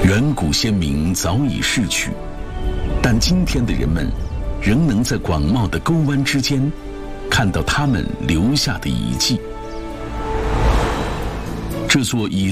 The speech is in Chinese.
远古先民早已逝去，但今天的人们仍能在广袤的沟湾之间看到他们留下的遗迹。这座以